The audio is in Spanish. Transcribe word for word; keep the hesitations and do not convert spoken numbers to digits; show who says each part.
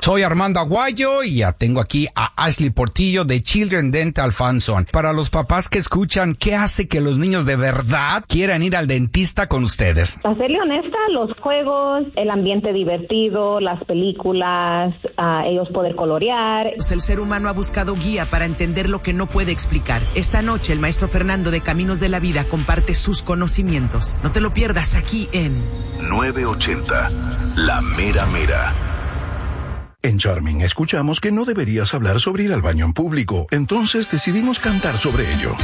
Speaker 1: Soy Armando Aguayo y ya tengo aquí a Ashley Portillo de Children Dental Funson. Para los papás que escuchan, ¿qué hace que los niños de verdad quieran ir al dentista con ustedes?
Speaker 2: Para serle honesta, los juegos, el ambiente divertido, las películas, uh, ellos poder colorear.
Speaker 3: El ser humano ha buscado guía para entender lo que no puede explicar. Esta noche el maestro Fernando de Caminos de la Vida comparte sus conocimientos. No te lo pierdas aquí en
Speaker 4: nueve ochenta, La Mera Mera.
Speaker 5: En Charming escuchamos que no deberías hablar sobre ir al baño en público, entonces decidimos cantar sobre ello.